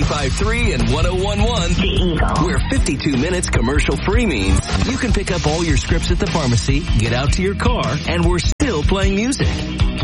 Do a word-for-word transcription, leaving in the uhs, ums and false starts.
ninety-five point three and one oh one point one. The Eagle. Where fifty-two minutes commercial free means you can pick up all your scripts at the pharmacy, get out to your car, and we're still playing music.